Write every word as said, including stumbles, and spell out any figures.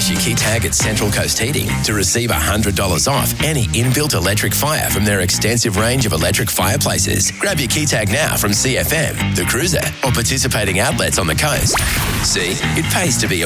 Use your key tag at Central Coast Heating to receive one hundred dollars off any inbuilt electric fire from their extensive range of electric fireplaces. Grab your key tag now from C F M, The Cruiser, or participating outlets on the coast. See, it pays to be a